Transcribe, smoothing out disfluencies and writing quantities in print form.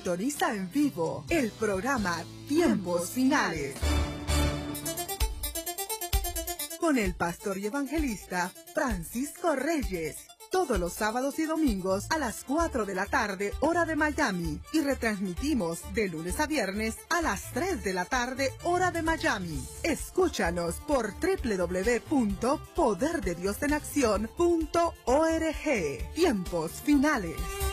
Sintoniza en vivo el programa Tiempos Finales con el pastor y evangelista Francisco Reyes. Todos los sábados y domingos a las 4 de la tarde, hora de Miami. Y retransmitimos de lunes a viernes a las 3 de la tarde, hora de Miami. Escúchanos por www.poderdediosenaccion.org. Tiempos Finales.